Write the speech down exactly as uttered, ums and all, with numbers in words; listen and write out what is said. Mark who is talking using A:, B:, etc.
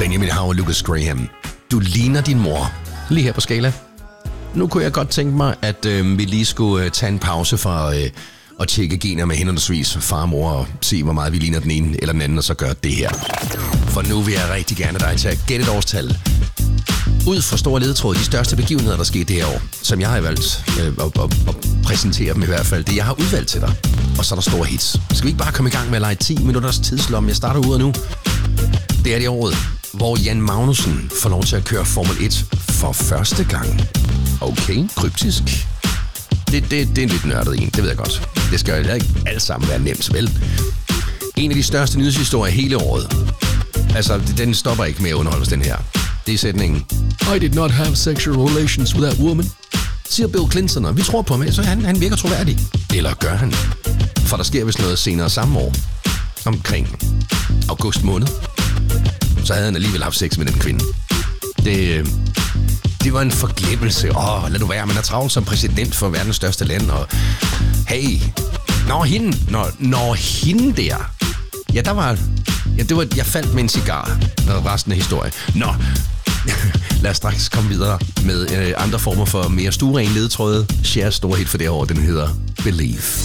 A: Benjamin Hav og Lucas Graham. Du ligner din mor. Lige her på skala. Nu kunne jeg godt tænke mig, at øh, vi lige skulle øh, tage en pause fra øh, at tjekke gener med henholdsvis far og mor og se, hvor meget vi ligner den ene eller den anden, og så gøre det her. For nu vil jeg rigtig gerne dig til at gætte et årstal. Ud fra store ledetråde, de største begivenheder, der skete det her år, som jeg har valgt øh, at, at, at præsentere dem i hvert fald, det jeg har udvalgt til dig. Og så er der store hits. Skal vi ikke bare komme i gang med at lege ti minutters tidslomme? Jeg starter ud nu. Det er det året, hvor Jan Magnussen får lov til at køre Formel et for første gang. Okay, kryptisk. Det, det, det er en lidt nørdet en, det ved jeg godt. Det skal jo ikke alt sammen være nemt, vel? En af de største nyhedshistorier hele året. Altså, den stopper ikke med at underholde os, den her. Det er sætningen: I did not have sexual relations with that woman, siger Bill Clinton, og vi tror på ham, så han, han virker troværdig. Eller gør han? For der sker vist noget senere samme år, omkring august måned, så havde han alligevel haft sex med den kvinde. Det, det var en forglemmelse. Åh, lad du være, man er travlt som præsident for verdens største land, og hey, når hende, når, når hende der, ja, der var, ja, det var, jeg faldt med en cigar, og resten af historien. Nå, lad os straks komme videre med øh, andre former for mere stueren ledetråde. Shers store hit for det år, den hedder Believe.